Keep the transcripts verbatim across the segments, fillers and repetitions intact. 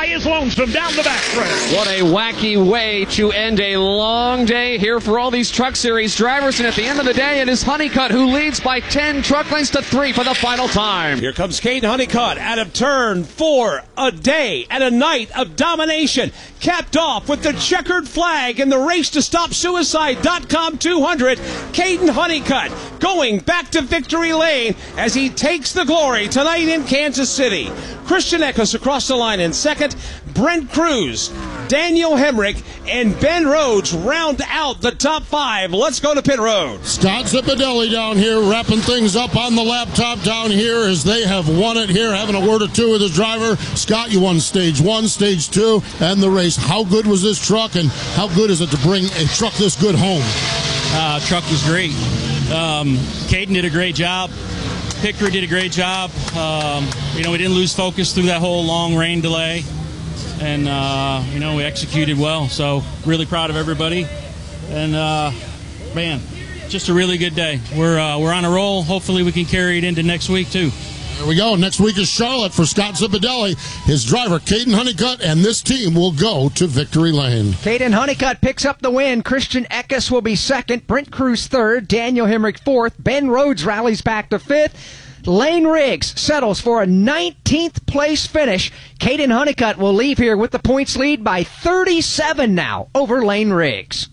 Eli is lonesome down the backstretch. What a wacky way to end a long day here for all these Truck Series drivers. And at the end of the day, it is Honeycutt who leads by ten truck lengths to three for the final time. Here comes Caden Honeycutt out of turn four. A day and a night of domination, capped off with the checkered flag in the race to stop suicide dot com two hundred. Caden Honeycutt going back to victory lane as he takes the glory tonight in Kansas City. Christian Eckes across the line in second. Brent Cruz, Daniel Hemrick, and Ben Rhodes round out the top five. Let's go to pit road. Scott Zipadelli down here wrapping things up on the laptop down here as they have won it here, having a word or two with his driver. Scott, you won stage one, stage two, and the race. How good was this truck, and how good is it to bring a truck this good home? Uh, truck was great. Um, Caden did a great job. Hickory did a great job. Um, you know, we didn't lose focus through that whole long rain delay. And, uh, you know, we executed well. So, really proud of everybody. And, uh, man, just a really good day. We're, uh, we're on a roll. Hopefully we can carry it into next week, too. There we go. Next week is Charlotte for Scott Zipadelli. His driver, Caden Honeycutt, and this team will go to victory lane. Caden Honeycutt picks up the win. Christian Eckes will be second. Brent Cruz third. Daniel Hemrick fourth. Ben Rhodes rallies back to fifth. Lane Riggs settles for a nineteenth place finish. Caden Honeycutt will leave here with the points lead by thirty-seven now over Lane Riggs.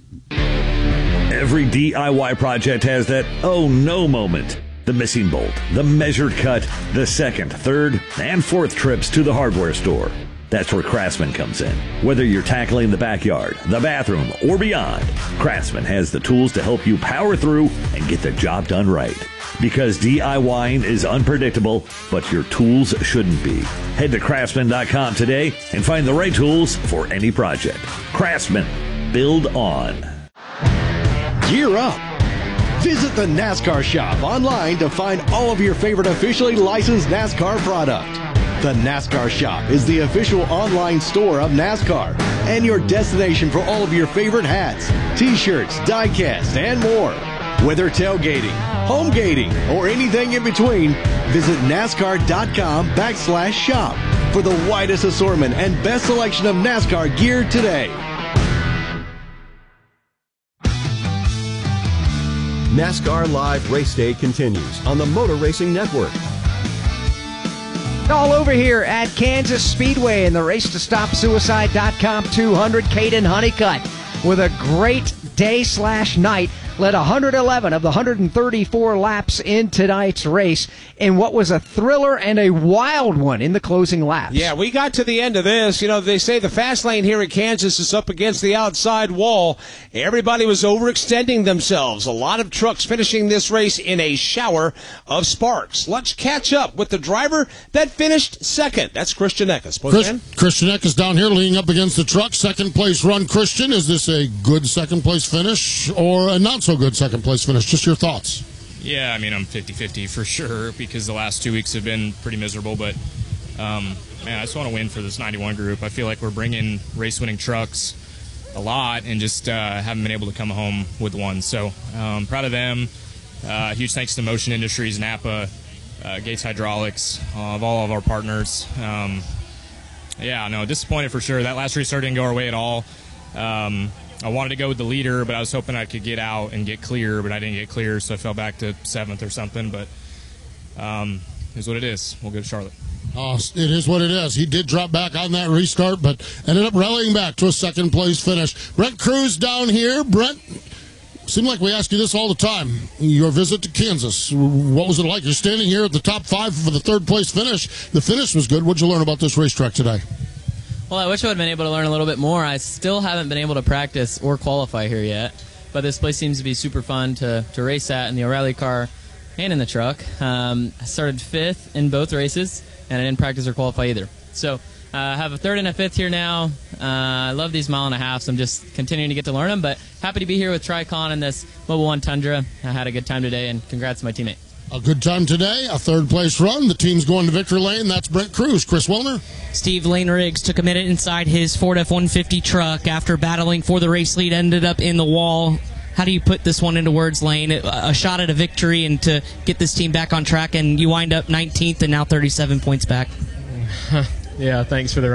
Every D I Y project has that oh no moment. The missing bolt, the measured cut, the second, third, and fourth trips to the hardware store. That's where Craftsman comes in. Whether you're tackling the backyard, the bathroom, or beyond, Craftsman has the tools to help you power through and get the job done right. Because DIYing is unpredictable, but your tools shouldn't be. Head to Craftsman dot com today and find the right tools for any project. Craftsman. Build on. Gear up. Visit the NASCAR shop online to find all of your favorite officially licensed NASCAR product. The NASCAR shop is the official online store of NASCAR and your destination for all of your favorite hats, t-shirts, diecast, and more. Whether tailgating, home gating, or anything in between, visit NASCAR dot com backslash shop for the widest assortment and best selection of NASCAR gear today. NASCAR Live Race Day continues on the Motor Racing Network. All over here at Kansas Speedway in the race to stop suicide dot com two hundred. Caden Honeycutt with a great day slash night. Led one hundred eleven of the one hundred thirty-four laps in tonight's race in what was a thriller and a wild one in the closing laps. Yeah, we got to the end of this. You know, they say the fast lane here in Kansas is up against the outside wall. Everybody was overextending themselves. A lot of trucks finishing this race in a shower of sparks. Let's catch up with the driver that finished second. That's Christian Eckes. Chris, Christian Eckes down here leaning up against the truck. Second place run, Christian. Is this a good second place finish or a not so good second place finish? Just your thoughts. Yeah, I mean, I'm fifty-fifty for sure because the last two weeks have been pretty miserable. But, um, man, I just want to win for this ninety-one group. I feel like we're bringing race-winning trucks a lot and just uh, haven't been able to come home with one. So um, proud of them. Uh, huge thanks to Motion Industries, Napa, uh, Gates Hydraulics, uh, of all of our partners. Um, yeah, no, disappointed for sure. That last restart didn't go our way at all. Um, I wanted to go with the leader, but I was hoping I could get out and get clear, but I didn't get clear, so I fell back to seventh or something. But um, it's what it is. We'll go to Charlotte. Oh, it is what it is. He did drop back on that restart, but ended up rallying back to a second-place finish. Brent Cruz down here. Brent, seemed like we ask you this all the time. Your visit to Kansas, what was it like? You're standing here at the top five for the third-place finish. The finish was good. What did you learn about this racetrack today? Well, I wish I would have been able to learn a little bit more. I still haven't been able to practice or qualify here yet, but this place seems to be super fun to, to race at in the O'Reilly car and in the truck. Um, I started fifth in both races, and I didn't practice or qualify either. So uh, I have a third and a fifth here now. Uh, I love these mile and a halves. I'm just continuing to get to learn them, but happy to be here with Tricon and this Mobil one Tundra. I had a good time today, and congrats to my teammate. A good time today, a third-place run. The team's going to victory lane. That's Brent Cruz. Chris Wilner. Steve Lane Riggs took a minute inside his Ford F one fifty truck after battling for the race lead, ended up in the wall. How do you put this one into words, Lane? A shot at a victory and to get this team back on track, and you wind up nineteenth and now thirty-seven points back. Yeah, thanks for the